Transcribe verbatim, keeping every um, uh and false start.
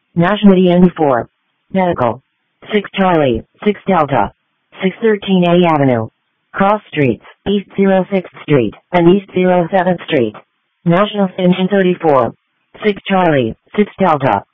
National D N four. Medical. six Charlie, six Delta. six thirteen A Avenue. Cross Streets, East oh sixth Street, and East oh seventh Street. National Extension thirty-four. six Charlie, six Delta.